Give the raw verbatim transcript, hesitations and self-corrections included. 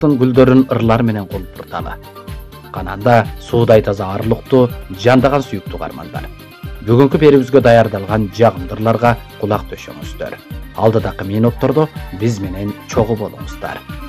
бактын гүлдөрүн ырлар менен колпурталы. Кананда суудай таза арлыктуу, жандаган сүйүктүү кармандар. Бүгүнкү берүүбүзгө даярдалган жагымдырларга кулак төшөңүздөр. Алдыдагы минуттордо биз менен чогуу болуңуздар.